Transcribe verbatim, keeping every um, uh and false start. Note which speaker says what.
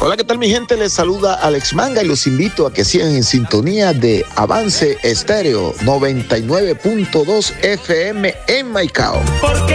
Speaker 1: Hola, ¿qué tal mi gente? Les saluda Alex Manga y los invito a que sigan en sintonía de Avance Estéreo noventa y nueve punto dos F M en Maicao.